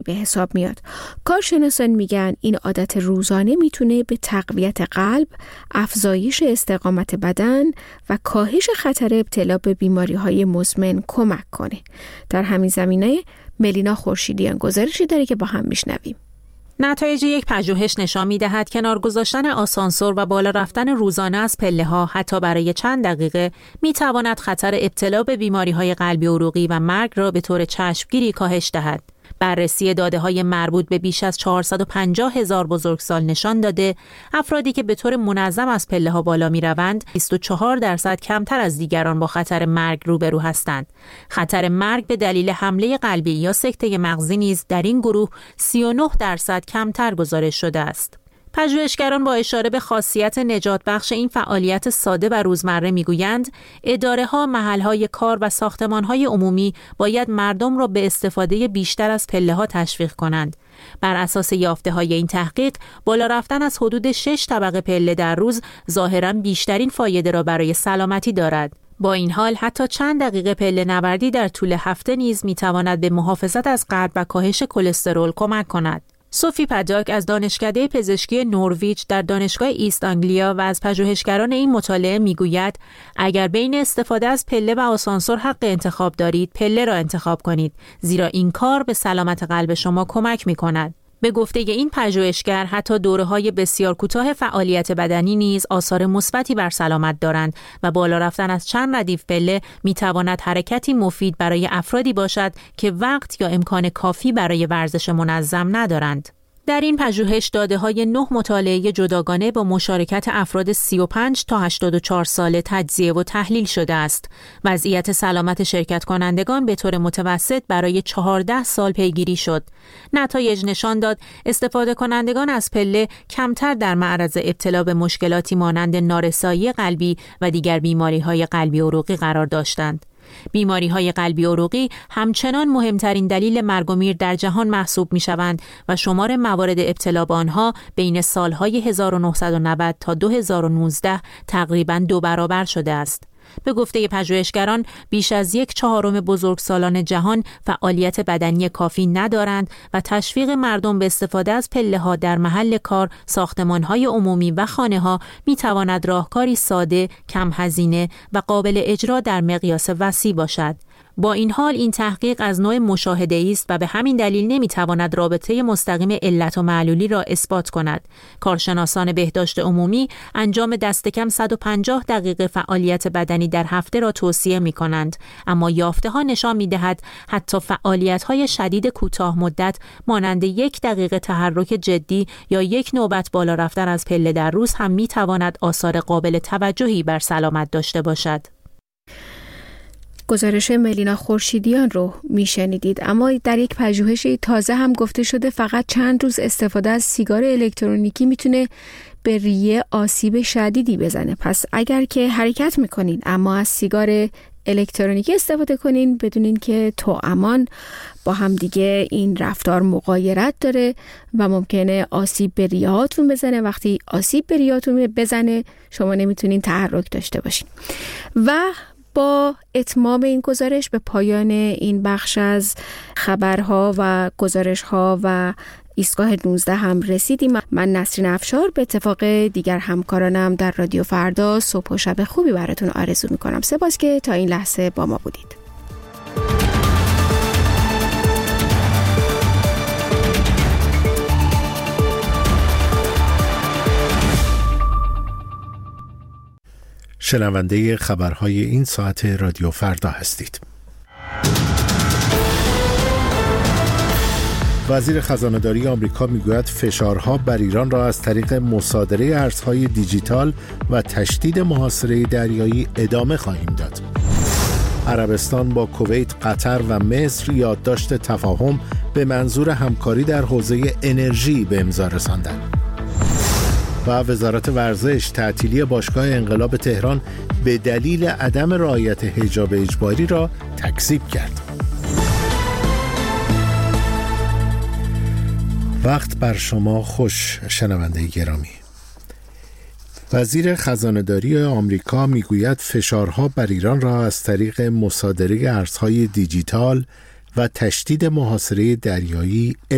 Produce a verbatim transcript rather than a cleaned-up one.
به حساب میاد. کارشناسان میگن این عادت روزانه میتونه به تقویت قلب، افزایش استقامت بدن و کاهش خطر ابتلا به بیماری‌های مزمن کمک کنه. در همین زمینه ملینا خورشیدیان گزارشی داره که با هم میشنویم. نتایج یک پژوهش نشان می‌دهد کنار گذاشتن آسانسور و بالا رفتن روزانه از پله‌ها حتی برای چند دقیقه می‌تواند خطر ابتلا به بیماری‌های قلبی عروقی و مرگ را به طور چشمگیری کاهش دهد. بررسی داده‌های مربوط به بیش از چهارصد و پنجاه هزار بزرگسال نشان داده افرادی که به طور منظم از پله‌ها بالا می‌روند بیست و چهار درصد کمتر از دیگران با خطر مرگ روبرو هستند. خطر مرگ به دلیل حمله قلبی یا سکته مغزی نیز در این گروه سی و نه درصد کمتر گزارش شده است. پژوهشگران با اشاره به خاصیت نجات بخش این فعالیت ساده و روزمره میگویند اداره‌ها، محل‌های کار و ساختمان‌های عمومی باید مردم را به استفاده بیشتر از پله‌ها تشویق کنند. بر اساس یافته‌های این تحقیق، بالا رفتن از حدود شش طبقه پله در روز ظاهراً بیشترین فایده را برای سلامتی دارد. با این حال حتی چند دقیقه پله نوردی در طول هفته نیز می‌تواند به محافظت از قلب و کاهش کلسترول کمک کند. سوفی پداک از دانشکده پزشکی نرویج در دانشگاه ایست آنگلیا و از پژوهشگران این مطالعه میگوید اگر بین استفاده از پله و آسانسور حق انتخاب دارید، پله را انتخاب کنید، زیرا این کار به سلامت قلب شما کمک می‌کند. به گفته این پژوهشگر حتی دوره‌های بسیار کوتاه فعالیت بدنی نیز آثار مثبتی بر سلامت دارند و بالا رفتن از چند ردیف پله می‌تواند حرکتی مفید برای افرادی باشد که وقت یا امکان کافی برای ورزش منظم ندارند. در این پژوهش داده‌های نه مطالعه جداگانه با مشارکت افراد سی و پنج تا هشتاد و چهار ساله تجزیه و تحلیل شده است. وضعیت سلامت شرکت کنندگان به طور متوسط برای چهارده سال پیگیری شد. نتایج نشان داد استفاده کنندگان از پله کمتر در معرض ابتلا به مشکلاتی مانند نارسایی قلبی و دیگر بیماری‌های قلبی عروقی قرار داشتند. بیماری‌های قلبی عروقی همچنان مهمترین دلیل مرگ و میر در جهان محسوب می‌شوند و شمار موارد ابتلا به آنها بین سال‌های هزار و نهصد و نود تا دو هزار و نوزده تقریباً دو برابر شده است. به گفته پژوهشگران بیش از یک چهارم بزرگسالان جهان فعالیت بدنی کافی ندارند و تشویق مردم به استفاده از پله‌ها در محل کار، ساختمان‌های عمومی و خانه‌ها می‌تواند راهکاری ساده، کم هزینه و قابل اجرا در مقیاس وسیع باشد. با این حال این تحقیق از نوع مشاهده‌ای است و به همین دلیل نمی‌تواند رابطه مستقیم علت و معلولی را اثبات کند. کارشناسان بهداشت عمومی انجام دست کم صد و پنجاه دقیقه فعالیت بدنی در هفته را توصیه می‌کنند، اما یافته‌ها نشان می‌دهد حتی فعالیت‌های شدید کوتاه مدت مانند یک دقیقه تحرک جدی یا یک نوبت بالا رفتن از پله در روز هم می‌تواند آثار قابل توجهی بر سلامت داشته باشد. گزارش ملینا خورشیدیان رو میشنیدید. اما در یک پژوهش تازه هم گفته شده فقط چند روز استفاده از سیگار الکترونیکی میتونه به ریه آسیب شدیدی بزنه. پس اگر که حرکت میکنین اما از سیگار الکترونیکی استفاده کنین، بدونین که توامان با هم دیگه این رفتار مغایرت داره و ممکنه آسیب به ریه‌هاتون بزنه. وقتی آسیب به ریه‌هاتون بزنه شما نمیتونین تحرک داشته باشین. و با اتمام این گزارش به پایان این بخش از خبرها و گزارشها و ایستگاه نوزده هم رسیدیم. من نسرین افشار به اتفاق دیگر همکارانم در رادیو فردا صبح و شب خوبی براتون آرزو میکنم. سپاس که تا این لحظه با ما بودید. شنونده خبرهای این ساعت رادیو فردا هستید. وزیر خزانه‌داری آمریکا میگوید فشارها بر ایران را از طریق مصادره ارزهای دیجیتال و تشدید محاصره دریایی ادامه خواهیم داد. عربستان با کویت، قطر و مصر یادداشت تفاهم به منظور همکاری در حوزه انرژی به امضا رساندند. و وزارت ورزش تعطیلی باشگاه انقلاب تهران به دلیل عدم رعایت حجاب اجباری را تکذیب کرد. وقت بر شما خوش شنونده گرامی. وزیر خزانه‌داری آمریکا میگوید فشارها بر ایران را از طریق مصادره ارزهای دیجیتال و تشدید محاصره دریایی